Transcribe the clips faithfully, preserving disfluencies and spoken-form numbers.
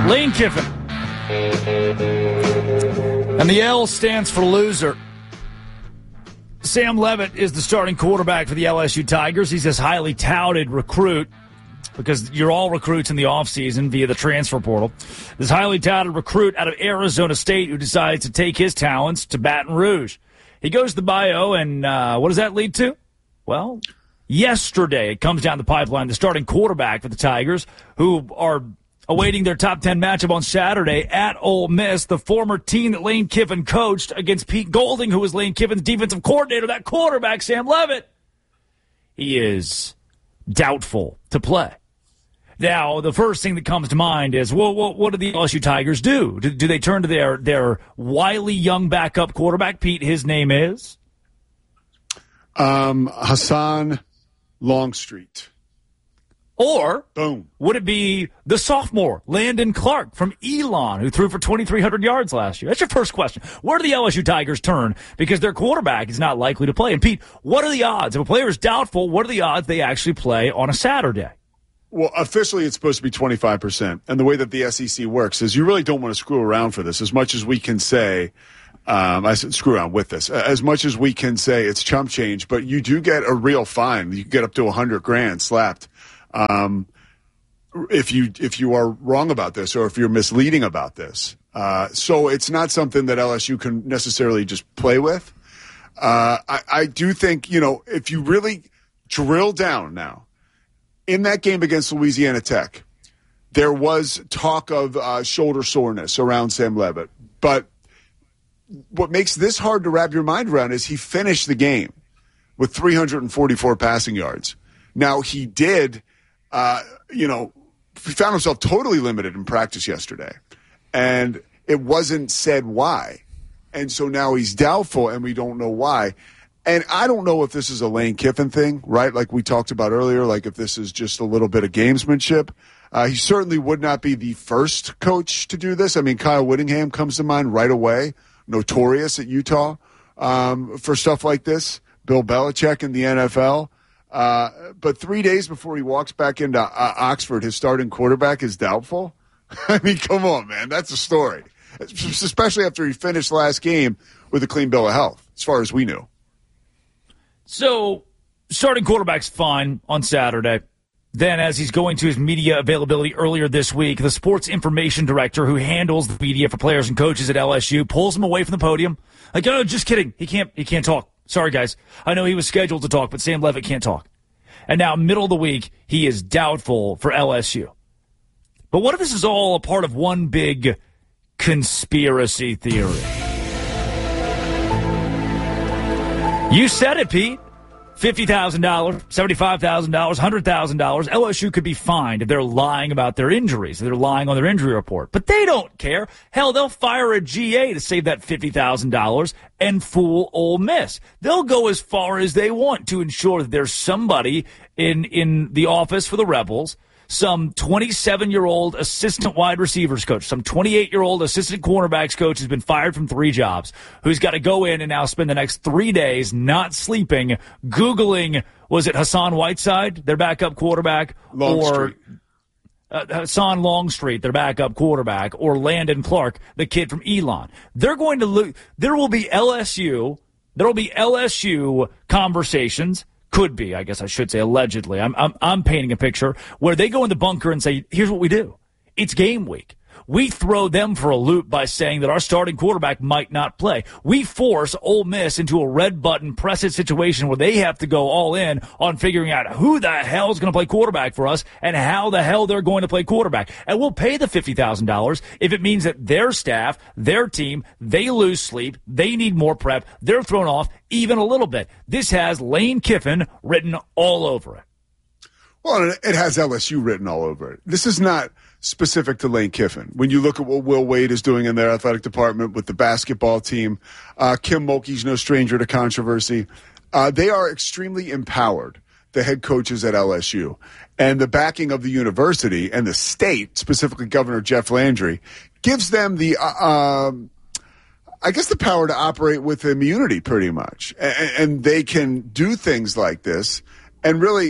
Lane Kiffin. And the L stands for loser. Sam Leavitt is the starting quarterback for the L S U Tigers. He's this highly touted recruit because you're all recruits in the offseason via the transfer portal. This highly touted recruit out of Arizona State who decides to take his talents to Baton Rouge. He goes to the bio, and uh, what does that lead to? Well, yesterday it comes down the pipeline. The starting quarterback for the Tigers, who are awaiting their top ten matchup on Saturday at Ole Miss, the former team that Lane Kiffin coached against Pete Golding, who was Lane Kiffin's defensive coordinator, that quarterback, Sam Leavitt. He is doubtful to play. Now, the first thing that comes to mind is, well, what, what do the L S U Tigers do? do? Do they turn to their, their wily young backup quarterback, Pete, his name is? Um, Hassan Longstreet. Or Boom. Would it be the sophomore, Landon Clark from Elon, who threw for twenty-three hundred yards last year? That's your first question. Where do the L S U Tigers turn? Because their quarterback is not likely to play. And, Pete, what are the odds? If a player is doubtful, what are the odds they actually play on a Saturday? Well, officially it's supposed to be twenty-five percent. And the way that the S E C works is you really don't want to screw around for this. As much as we can say, um, I said screw around with this, as much as we can say it's chump change, but you do get a real fine. You get up to one hundred grand slapped. Um, if you if you are wrong about this or if you're misleading about this. Uh, so it's not something that L S U can necessarily just play with. Uh, I, I do think, you know, if you really drill down now, in that game against Louisiana Tech, there was talk of uh, shoulder soreness around Sam Leavitt. But what makes this hard to wrap your mind around is he finished the game with three hundred forty-four passing yards. Now, he did, uh, you know, he found himself totally limited in practice yesterday. And it wasn't said why. And so now he's doubtful, and we don't know why. And I don't know if this is a Lane Kiffin thing, right? Like we talked about earlier, like if this is just a little bit of gamesmanship. Uh, he certainly would not be the first coach to do this. I mean, Kyle Whittingham comes to mind right away, notorious at Utah um, for stuff like this. Bill Belichick in the N F L. Uh, but three days before he walks back into uh, Oxford, his starting quarterback is doubtful. I mean, come on, man. That's a story, especially after he finished last game with a clean bill of health, as far as we knew. So, starting quarterback's fine on Saturday. Then, as he's going to his media availability earlier this week, the sports information director who handles the media for players and coaches at L S U pulls him away from the podium. Like, oh, just kidding. He can't, he can't talk. Sorry, guys. I know he was scheduled to talk, but Sam Leavitt can't talk. And now, middle of the week, he is doubtful for L S U. But what if this is all a part of one big conspiracy theory? You said it, Pete. fifty thousand dollars, seventy-five thousand dollars, one hundred thousand dollars. L S U could be fined if they're lying about their injuries, if they're lying on their injury report. But they don't care. Hell, they'll fire a G A to save that fifty thousand dollars and fool Ole Miss. They'll go as far as they want to ensure that there's somebody in, in the office for the Rebels, some twenty-seven-year-old assistant wide receivers coach, some twenty-eight-year-old assistant cornerbacks coach who's been fired from three jobs, who's got to go in and now spend the next three days not sleeping, Googling, was it Hassan Whiteside, their backup quarterback, Longstreet. or uh, Hassan Longstreet, their backup quarterback, or Landon Clark, the kid from Elon. They're going to lo- there will be L S U, there will be L S U conversations. Could be, I guess I should say, allegedly. I'm, I'm I'm painting a picture where they go in the bunker and say, here's what we do. It's game week. We throw them for a loop by saying that our starting quarterback might not play. We force Ole Miss into a red button press it situation where they have to go all in on figuring out who the hell is going to play quarterback for us and how the hell they're going to play quarterback. And we'll pay the fifty thousand dollars if it means that their staff, their team, they lose sleep, they need more prep, they're thrown off even a little bit. This has Lane Kiffin written all over it. Well, it has L S U written all over it. This is not specific to Lane Kiffin. When you look at what Will Wade is doing in their athletic department with the basketball team, uh, Kim Mulkey's no stranger to controversy. Uh, they are extremely empowered, the head coaches at L S U. And the backing of the university and the state, specifically Governor Jeff Landry, gives them the, uh, um, I guess, the power to operate with immunity pretty much. And, and they can do things like this and really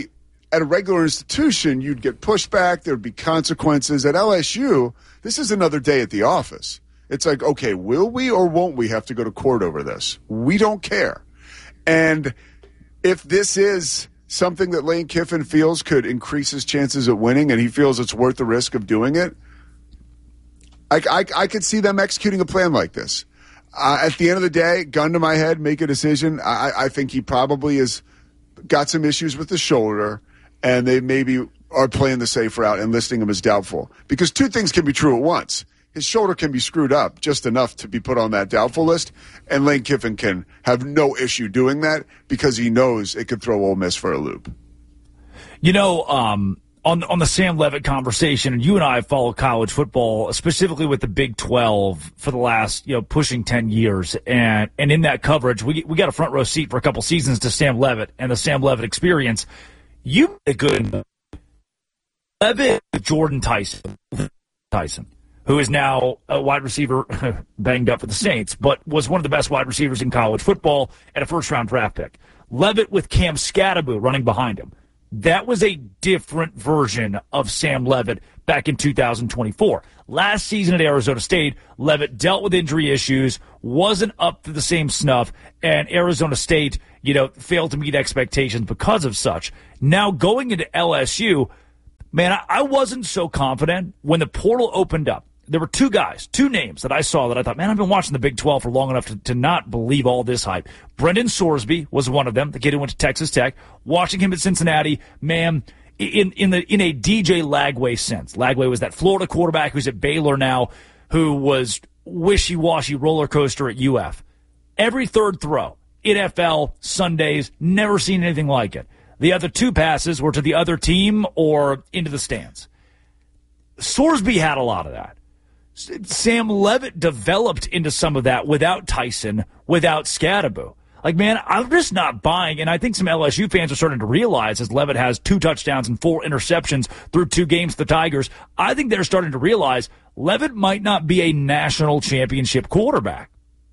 at a regular institution, you'd get pushback. There'd be consequences. At L S U, this is another day at the office. It's like, okay, will we or won't we have to go to court over this? We don't care. And if this is something that Lane Kiffin feels could increase his chances at winning and he feels it's worth the risk of doing it, I, I, I could see them executing a plan like this. Uh, at the end of the day, gun to my head, make a decision. I, I think he probably has got some issues with the shoulder, and they maybe are playing the safe route and listing him as doubtful. Because two things can be true at once. His shoulder can be screwed up just enough to be put on that doubtful list, and Lane Kiffin can have no issue doing that because he knows it could throw Ole Miss for a loop. You know, um, on on the Sam Leavitt conversation, and you and I have followed college football, specifically with the Big twelve, for the last, you know, pushing ten years. And and in that coverage, we we got a front row seat for a couple seasons to Sam Leavitt and the Sam Leavitt experience. You a good Leavitt with Jordan Tyson, Tyson, who is now a wide receiver banged up for the Saints, but was one of the best wide receivers in college football and a first-round draft pick. Leavitt with Cam Scatterbo running behind him. That was a different version of Sam Leavitt back in two thousand twenty-four. Last season at Arizona State, Leavitt dealt with injury issues, wasn't up to the same snuff, and Arizona State, you know, failed to meet expectations because of such. Now going into L S U, man, I, I wasn't so confident when the portal opened up. There were two guys, two names that I saw that I thought, man, I've been watching the Big twelve for long enough to, to not believe all this hype. Brendan Sorsby was one of them, the kid who went to Texas Tech. Watching him at Cincinnati, man, in in the in a D J Lagway sense. Lagway was that Florida quarterback who's at Baylor now, who was wishy-washy roller coaster at U F. Every third throw, N F L, Sundays, never seen anything like it. The other two passes were to the other team or into the stands. Sorsby had a lot of that. Sam Leavitt developed into some of that without Tyson, without Scatterbo. Like, man, I'm just not buying, and I think some L S U fans are starting to realize, as Leavitt has two touchdowns and four interceptions through two games to the Tigers, I think they're starting to realize Leavitt might not be a national championship quarterback.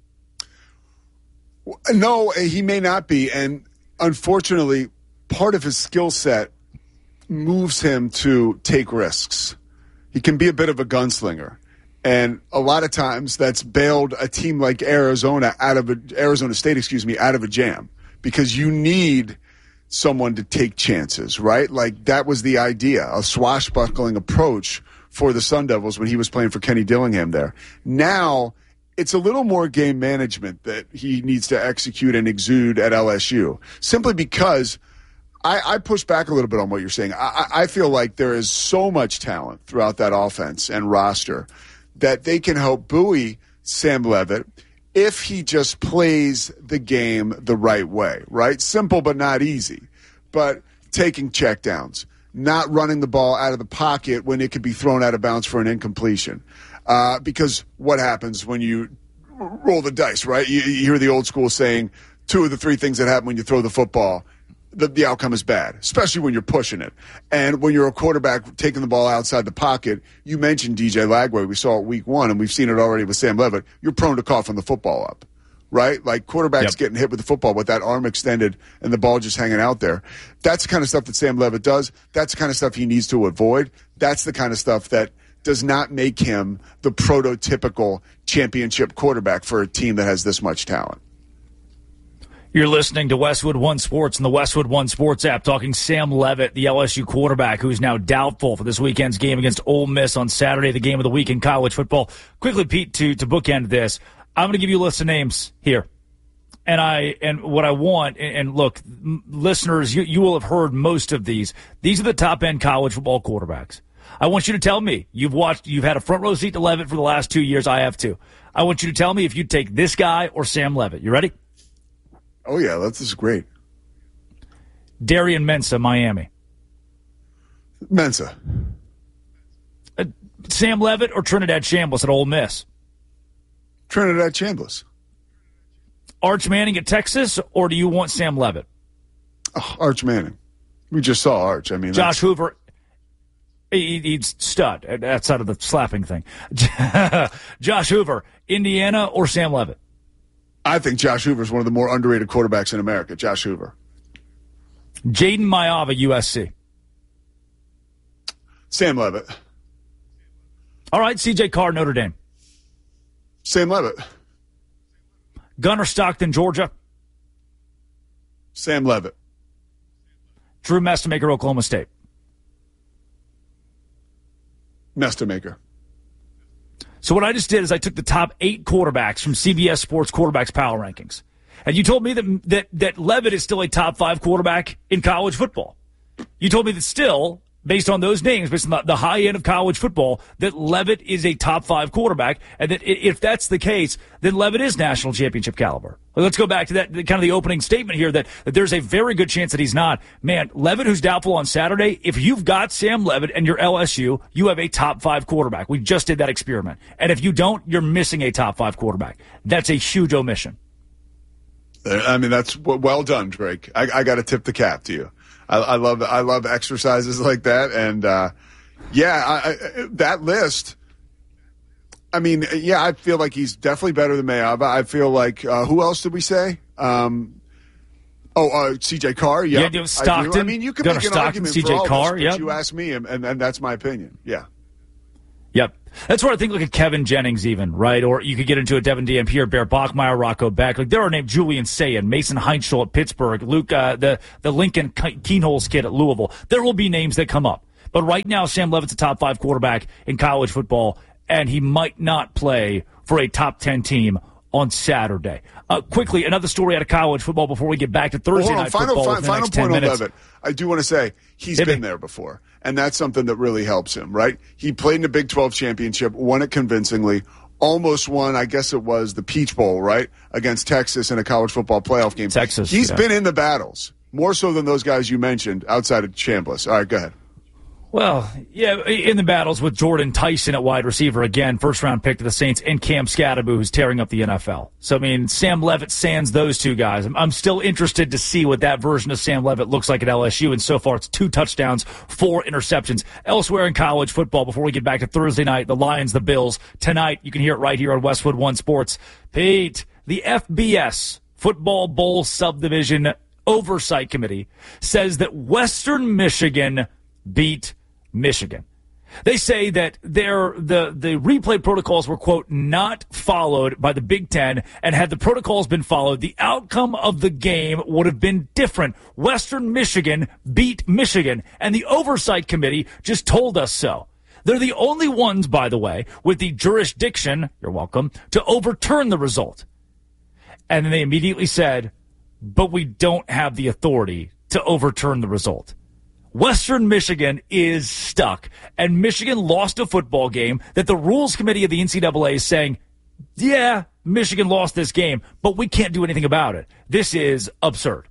No, he may not be, and unfortunately, part of his skill set moves him to take risks. He can be a bit of a gunslinger. And a lot of times that's bailed a team like Arizona out of a, Arizona State, excuse me, out of a jam, because you need someone to take chances, right? Like that was the idea, a swashbuckling approach for the Sun Devils when he was playing for Kenny Dillingham there. Now it's a little more game management that he needs to execute and exude at L S U, simply because I, I push back a little bit on what you're saying. I, I feel like there is so much talent throughout that offense and roster that they can help buoy Sam Leavitt if he just plays the game the right way, right? Simple but not easy. But taking checkdowns, not running the ball out of the pocket when it could be thrown out of bounds for an incompletion. Uh, because what happens when you roll the dice, right? You, you hear the old school saying, two of the three things that happen when you throw the football, The, the outcome is bad, especially when you're pushing it. And when you're a quarterback taking the ball outside the pocket, you mentioned D J Lagway. We saw it week one, and we've seen it already with Sam Leavitt. You're prone to coughing the football up, right? Like quarterbacks yep. getting hit with the football with that arm extended and the ball just hanging out there. That's the kind of stuff that Sam Leavitt does. That's the kind of stuff he needs to avoid. That's the kind of stuff that does not make him the prototypical championship quarterback for a team that has this much talent. You're listening to Westwood One Sports and the Westwood One Sports app, talking Sam Leavitt, the L S U quarterback, who's now doubtful for this weekend's game against Ole Miss on Saturday, the game of the week in college football. Quickly, Pete, to, to bookend this, I'm going to give you a list of names here. And I and what I want, and, and look, m- listeners, you, you will have heard most of these. These are the top-end college football quarterbacks. I want you to tell me, you've watched, you've had a front row seat to Leavitt for the last two years. I have too. I want you to tell me if you'd take this guy or Sam Leavitt. You ready? Oh, yeah, that's just great. Darian Mensah, Miami. Mensah. Uh, Sam Leavitt or Trinidad Chambliss at Ole Miss? Trinidad Chambliss. Arch Manning at Texas, or do you want Sam Leavitt? Oh, Arch Manning. We just saw Arch. I mean, Josh Hoover. He, he's stud outside of the slapping thing. Josh Hoover, Indiana or Sam Leavitt? I think Josh Hoover is one of the more underrated quarterbacks in America. Josh Hoover. Jaden Maiava, U S C. Sam Levitt. All right, C J Carr, Notre Dame. Sam Levitt. Gunnar Stockton, Georgia. Sam Levitt. Drew Mestamaker, Oklahoma State. Mestamaker. So what I just did is I took the top eight quarterbacks from C B S Sports Quarterbacks Power Rankings. And you told me that, that, that Levitt is still a top five quarterback in college football. You told me that still, based on those names, based on the, the high end of college football, that Levitt is a top five quarterback, and that if that's the case, then Levitt is national championship caliber. Well, let's go back to that kind of the opening statement here that, that there's a very good chance that he's not. Man, Levitt, who's doubtful on Saturday, if you've got Sam Levitt and you're L S U, you have a top five quarterback. We just did that experiment. And if you don't, you're missing a top five quarterback. That's a huge omission. I mean, that's well done, Drake. I, I got to tip the cap to you. I, I love I love exercises like that, and uh, yeah, I, I, that list. I mean, yeah, I feel like he's definitely better than Mayava. I feel like uh, who else did we say? Um, oh, uh, C J Carr. Yeah, yeah Stockton. I, I mean, you can make an Stockton, argument C J for all Carr, of us, yep. but you ask me, and, and, and that's my opinion. Yeah. Yep. That's where I think like a Kevin Jennings even, right? Or you could get into a Devin Dampierre, Bear Bachmeyer, Rocco Beck. Like there are named Julian Sayin, Mason Heinschel at Pittsburgh, Luke, uh, the, the Lincoln Keenholz kid at Louisville. There will be names that come up. But right now, Sam Levitt's a top five quarterback in college football, and he might not play for a top ten team on Saturday. Uh, quickly, another story out of college football before we get back to Thursday well, night final, football. Final, the final next point ten on minutes. Levitt. I do want to say he's Hit been me. there before, and that's something that really helps him, right? He played in the Big twelve championship, won it convincingly, almost won, I guess it was the Peach Bowl, right, against Texas in a college football playoff game. Texas. He's yeah. been in the battles, more so than those guys you mentioned outside of Chambliss. All right, go ahead. Well, yeah, in the battles with Jordan Tyson at wide receiver, again, first-round pick to the Saints, and Cam Scatterbo, who's tearing up the N F L. So, I mean, Sam Levitt sans those two guys. I'm, I'm still interested to see what that version of Sam Levitt looks like at L S U, and so far it's two touchdowns, four interceptions. Elsewhere in college football, before we get back to Thursday night, the Lions, the Bills. Tonight, you can hear it right here on Westwood One Sports. Pete, the F B S, Football Bowl Subdivision Oversight Committee, says that Western Michigan beat Michigan. They say that their the the replay protocols were, quote, not followed by the Big Ten, and had the protocols been followed, the outcome of the game would have been different. Western Michigan beat Michigan, and the Oversight Committee just told us so. They're the only ones, by the way, with the jurisdiction, you're welcome, to overturn the result. And then they immediately said, but we don't have the authority to overturn the result. Western Michigan is stuck, and Michigan lost a football game that the Rules Committee of the N C double A is saying, yeah, Michigan lost this game, but we can't do anything about it. This is absurd.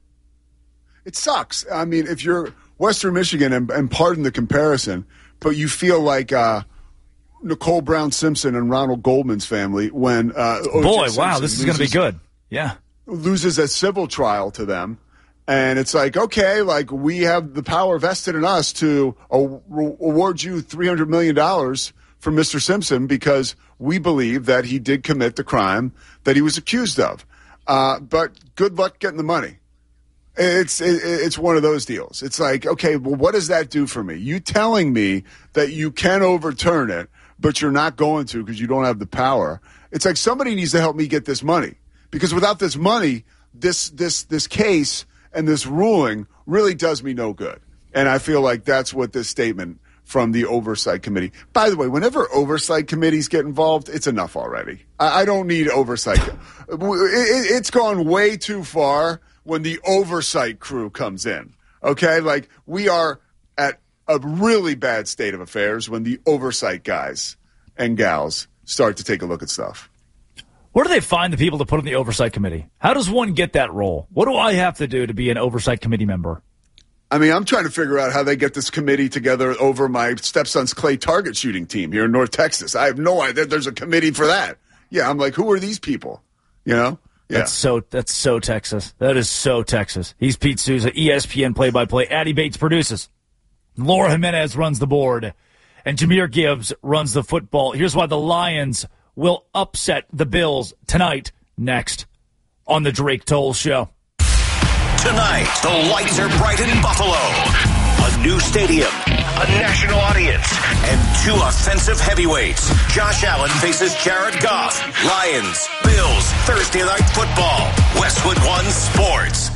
It sucks. I mean, if you're Western Michigan, and, and pardon the comparison, but you feel like uh, Nicole Brown Simpson and Ronald Goldman's family when uh, O J Boy, Simpson wow, this is going to be good. Yeah. Loses a civil trial to them. And it's like, okay, like we have the power vested in us to award you three hundred million dollars for Mister Simpson because we believe that he did commit the crime that he was accused of. Uh, but good luck getting the money. It's it, it's one of those deals. It's like, okay, well, what does that do for me? You telling me that you can overturn it, but you're not going to because you don't have the power. It's like somebody needs to help me get this money, because without this money, this this this case and this ruling really does me no good. And I feel like that's what this statement from the Oversight Committee. By the way, whenever Oversight Committees get involved, it's enough already. I, I don't need oversight. it, it, it's gone way too far when the oversight crew comes in. Okay? Like, we are at a really bad state of affairs when the oversight guys and gals start to take a look at stuff. Where do they find the people to put in the Oversight Committee? How does one get that role? What do I have to do to be an Oversight Committee member? I mean, I'm trying to figure out how they get this committee together over my stepson's clay target shooting team here in North Texas. I have no idea there's a committee for that. Yeah, I'm like, who are these people? You know? Yeah. That's so that's so Texas. That is so Texas. He's Pete Souza, E S P N play-by-play. Addie Bates produces. Laura Jimenez runs the board. And Jahmyr Gibbs runs the football. Here's why the Lions will upset the Bills tonight, next on the Drake Toll Show. Tonight, the lights are bright in Buffalo. A new stadium, a national audience, and two offensive heavyweights. Josh Allen faces Jared Goff. Lions, Bills, Thursday Night Football. Westwood One Sports.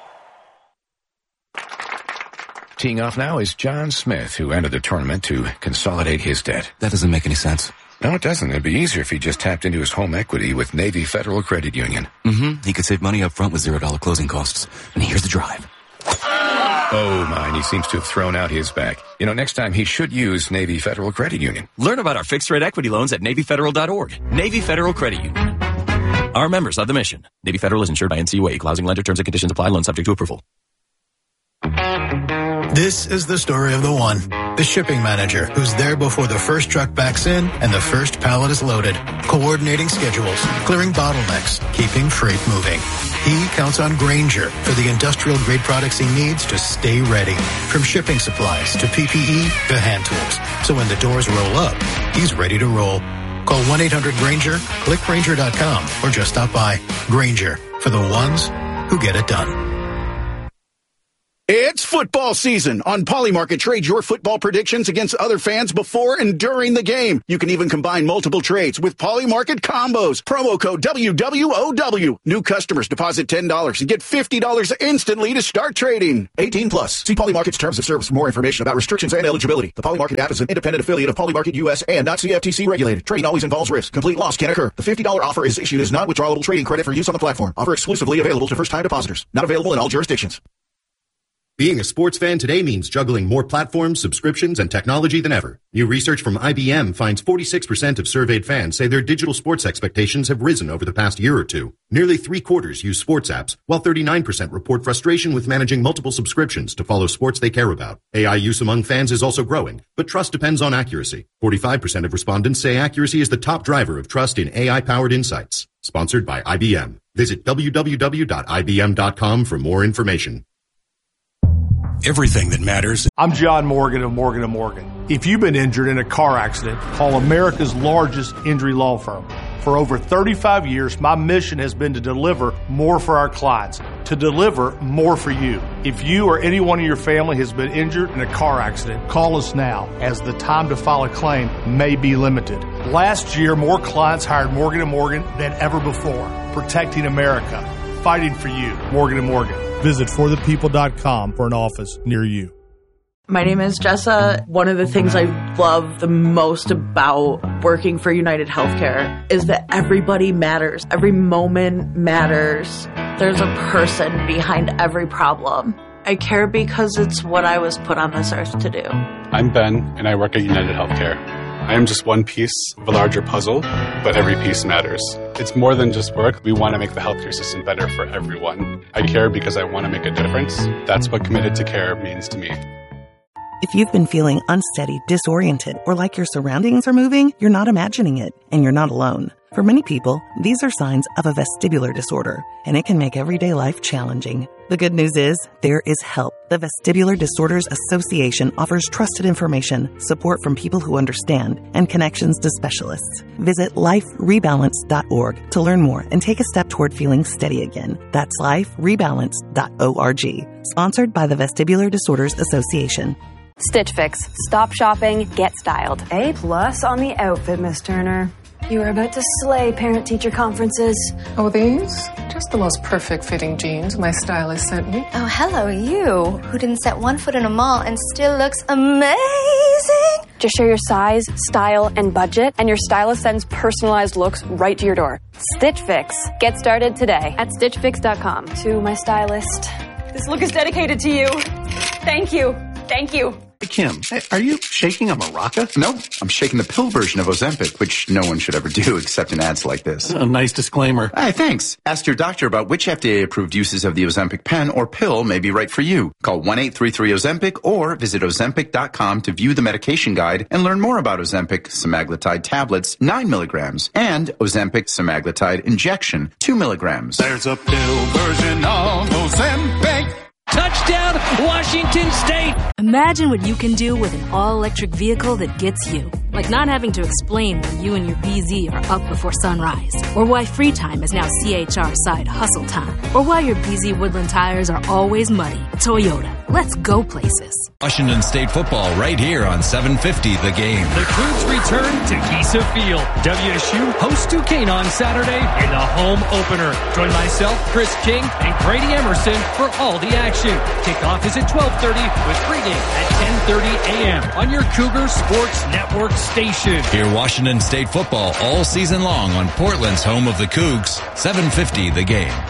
Teeing off now is John Smith, who entered the tournament to consolidate his debt. That doesn't make any sense. No, it doesn't. It'd be easier if he just tapped into his home equity with Navy Federal Credit Union. Mm-hmm. He could save money up front with zero dollar closing costs. And here's the drive. Oh, my. He seems to have thrown out his back. You know, next time he should use Navy Federal Credit Union. Learn about our fixed-rate equity loans at Navy Federal dot org. Navy Federal Credit Union. Our members of the mission. Navy Federal is insured by N C U A. Equal housing lender. Terms and conditions apply. Loan subject to approval. This is the story of the one, the shipping manager, who's there before the first truck backs in and the first pallet is loaded, coordinating schedules, clearing bottlenecks, keeping freight moving. He counts on Grainger for the industrial-grade products he needs to stay ready, from shipping supplies to P P E to hand tools. So when the doors roll up, he's ready to roll. Call one eight hundred Grainger, click Grainger dot com, or just stop by. Grainger, for the ones who get it done. It's football season. On Polymarket, trade your football predictions against other fans before and during the game. You can even combine multiple trades with Polymarket combos. Promo code W W O W. New customers deposit ten dollars and get fifty dollars instantly to start trading. eighteen plus. See Polymarket's terms of service for more information about restrictions and eligibility. The Polymarket app is an independent affiliate of Polymarket U S and not C F T C regulated. Trading always involves risk. Complete loss can occur. The fifty dollars offer is issued as non-withdrawable trading credit for use on the platform. Offer exclusively available to first-time depositors. Not available in all jurisdictions. Being a sports fan today means juggling more platforms, subscriptions, and technology than ever. New research from I B M finds forty-six percent of surveyed fans say their digital sports expectations have risen over the past year or two. Nearly three quarters use sports apps, while thirty-nine percent report frustration with managing multiple subscriptions to follow sports they care about. A I use among fans is also growing, but trust depends on accuracy. forty-five percent of respondents say accuracy is the top driver of trust in A I-powered insights. Sponsored by I B M. Visit w w w dot i b m dot com for more information. Everything that matters. I'm John Morgan of Morgan and Morgan. If you've been injured in a car accident, call America's largest injury law firm. For over thirty-five years, my mission has been to deliver more for our clients, to deliver more for you. If you or anyone in your family has been injured in a car accident, call us now, as the time to file a claim may be limited. Last year, more clients hired Morgan and Morgan than ever before, protecting America, fighting for you. Morgan and Morgan. Visit for the people dot com for an office near you. My name is Jessa. One of the things I love the most about working for United Healthcare is that everybody matters. Every moment matters. There's a person behind every problem. I care because it's what I was put on this earth to do. I'm Ben, and I work at United Healthcare. I am just one piece of a larger puzzle, but every piece matters. It's more than just work. We want to make the healthcare system better for everyone. I care because I want to make a difference. That's what committed to care means to me. If you've been feeling unsteady, disoriented, or like your surroundings are moving, you're not imagining it, and you're not alone. For many people, these are signs of a vestibular disorder, and it can make everyday life challenging. The good news is, there is help. The Vestibular Disorders Association offers trusted information, support from people who understand, and connections to specialists. Visit life rebalance dot org to learn more and take a step toward feeling steady again. That's life rebalance dot org. Sponsored by the Vestibular Disorders Association. Stitch Fix. Stop shopping, get styled. A plus on the outfit, Miss Turner. You are about to slay parent-teacher conferences. Oh, these? Just the most perfect fitting jeans my stylist sent me. Oh, hello, you, who didn't set one foot in a mall and still looks amazing. Just share your size, style, and budget, and your stylist sends personalized looks right to your door. Stitch Fix. Get started today at stitch fix dot com. To my stylist, this look is dedicated to you. Thank you. Thank you. Hey, Kim, are you shaking a maraca? No, I'm shaking the pill version of Ozempic, which no one should ever do except in ads like this. A nice disclaimer. Hey, thanks. Ask your doctor about which F D A-approved uses of the Ozempic pen or pill may be right for you. Call one eight three three Ozempic or visit ozempic dot com to view the medication guide and learn more about Ozempic semaglutide tablets, nine milligrams, and Ozempic semaglutide injection, two milligrams. There's a pill version of Ozempic. Touchdown, Washington State! Imagine what you can do with an all-electric vehicle that gets you. like not having to explain why you and your B Z are up before sunrise, or why free time is now C H R side hustle time, or why your B Z Woodland tires are always muddy. Toyota, let's go places. Washington State football right here on seven fifty The Game. The Cougs return to Giesa Field. W S U hosts Duquesne on Saturday in the home opener. Join myself, Chris King, and Grady Emerson for all the action. Kickoff is at twelve thirty with pregame at ten thirty a.m. on your Cougar Sports Network station. Hear Washington State football all season long on Portland's home of the Cougs, seven fifty The Game.